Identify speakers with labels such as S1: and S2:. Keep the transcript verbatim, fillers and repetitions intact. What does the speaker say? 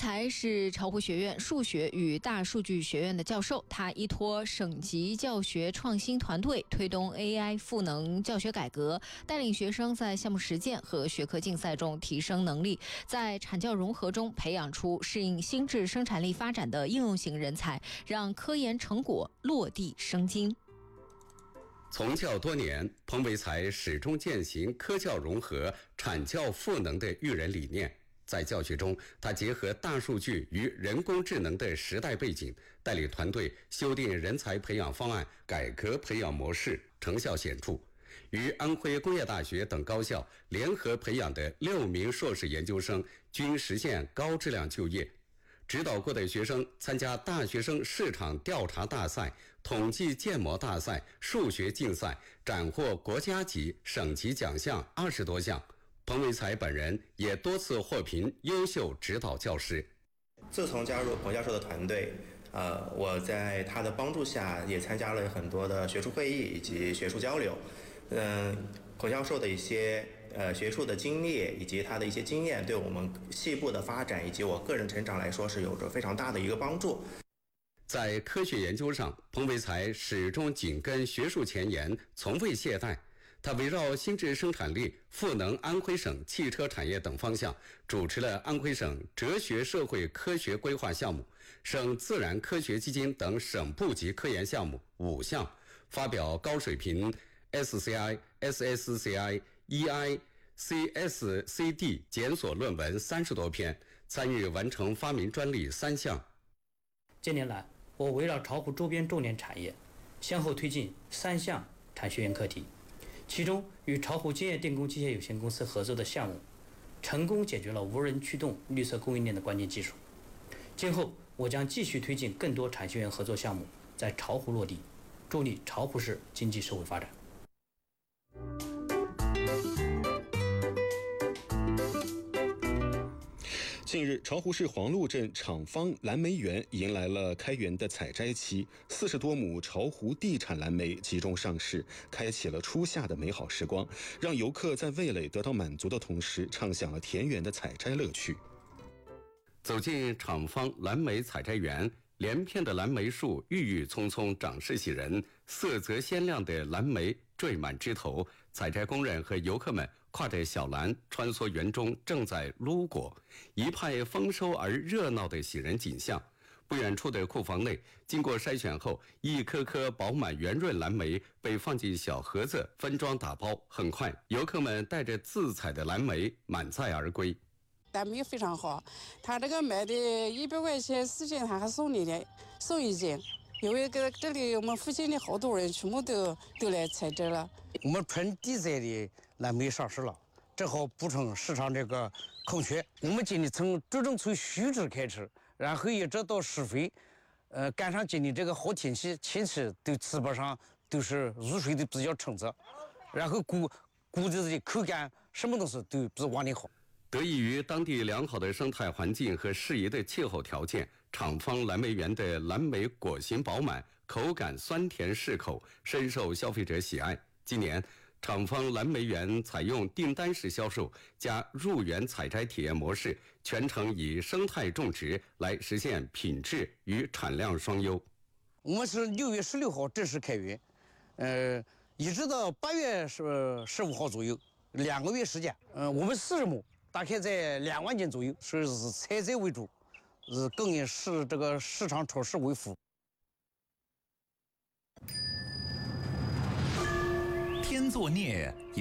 S1: 才是巢湖学院数学与大数据学院的教授，他依托省级教学创新团队推动 A I 赋能教学改革，带领学生在项目实践和学科竞赛中提升能力，在产教融合中培养出适应新质生产力发展的应用型人才，让科研成果落地生金。
S2: 从教多年，彭维才始终践行科教融合、产教赋能的育人理念。在教学中，他结合大数据与人工智能的时代背景，带领团队修订人才培养方案，改革培养模式，成效显著。与安徽工业大学等高校联合培养的六名硕士研究生均实现高质量就业。指导过的学生参加大学生市场调查大赛、统计建模大赛、数学竞赛，斩获国家级、省级奖项二十多项。彭维才本人也多次获评优秀指导教师。
S3: 自从加入彭教授的团队，呃，我在他的帮助下也参加了很多的学术会议以及学术交流。嗯、呃，彭教授的一些呃学术的经历以及他的一些经验，对我们系部的发展以及我个人成长来说是有着非常大的一个帮助。
S2: 在科学研究上，彭维才始终紧跟学术前沿，从未懈怠。他围绕新质生产力、赋能安徽省汽车产业等方向，主持了安徽省哲学社会科学规划项目、省自然科学基金等省部级科研项目五项，发表高水平 S C I、S S C I、E I、C S C D 检索论文三十多篇，参与完成发明专利三项。
S4: 近年来，我围绕巢湖周边重点产业，先后推进三项产学研课题。其中，与巢湖金业电工机械有限公司合作的项目，成功解决了无人驱动绿色供应链的关键技术。今后，我将继续推进更多产学研合作项目在巢湖落地，助力巢湖市经济社会发展。
S5: 近日，巢湖市黄鹿镇厂方蓝莓园迎来了开园的采摘期，四十多亩巢湖地产蓝莓集中上市，开启了初夏的美好时光，让游客在味蕾得到满足的同时，畅享了田园的采摘乐趣。
S2: 走进厂方蓝莓采摘园，连片的蓝莓树郁郁葱葱，长势喜人，色泽鲜亮的蓝莓缀满枝头，采摘工人和游客们挎着小篮穿梭园中，正在撸果，一派丰收而热闹的喜人景象。不远处的库房内，经过筛选后，一颗颗饱满圆润蓝莓被放进小盒子，分装打包。很快，游客们带着自采的蓝莓满载而归。
S6: 蓝莓非常好，他这个卖的一百块钱四斤，他还送你的送一斤。因为这这里我们附近的好多人全部都都来采摘了。
S7: 我们纯地栽的蓝莓上市了，正好补充市场这个空缺。我们今年从注重从须植开始，然后一直到施肥，呃，赶上今年这个好天气，天气都基本上都是入水的比较充足，然后谷谷子的口感什么东西都比往年好。
S2: 得益于当地良好的生态环境和适宜的气候条件，厂方蓝莓园的蓝莓果形饱满，口感酸甜适口，深受消费者喜爱。今年，厂方蓝莓园采用订单式销售加入园采摘体验模式，全程以生态种植来实现品质与产量双优。
S7: 我们是六月十六号正式开园，呃，一直到八月十十五号左右，两个月时间。嗯、呃，我们四十亩。大概在两万斤左右，所以是采摘为主，是更以市这个市场超市为辅。
S8: 天作孽。